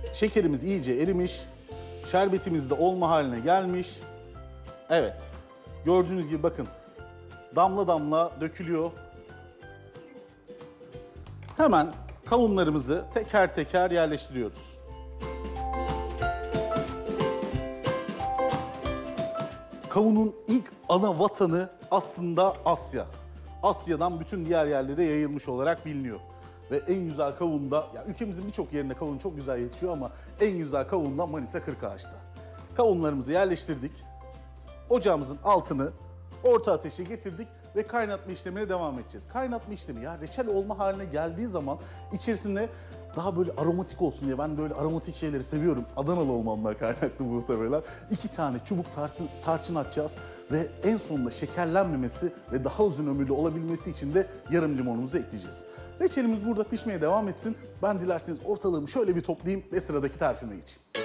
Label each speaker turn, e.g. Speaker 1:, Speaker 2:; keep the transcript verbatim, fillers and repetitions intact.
Speaker 1: Şekerimiz iyice erimiş. Şerbetimiz de olma haline gelmiş. Evet. Gördüğünüz gibi bakın. Damla damla dökülüyor. Hemen kavunlarımızı teker teker yerleştiriyoruz. Kavunun ilk ana vatanı aslında Asya. Asya'dan bütün diğer yerlere yayılmış olarak biliniyor. Ve en güzel kavun da, ya ülkemizin birçok yerinde kavun çok güzel yetişiyor ama en güzel kavun da Manisa Kırkağaç'ta. Kavunlarımızı yerleştirdik. Ocağımızın altını orta ateşe getirdik ve kaynatma işlemine devam edeceğiz. Kaynatma işlemi ya reçel olma haline geldiği zaman içerisinde daha böyle aromatik olsun diye, ben böyle aromatik şeyleri seviyorum. Adanalı olmamdan kaynaklı muhtemelen. İki tane çubuk tarçın, tarçın atacağız ve en sonunda şekerlenmemesi ve daha uzun ömürlü olabilmesi için de yarım limonumuzu ekleyeceğiz. Reçelimiz burada pişmeye devam etsin. Ben dilerseniz ortalığımı şöyle bir toplayayım ve sıradaki tarifime geçeyim.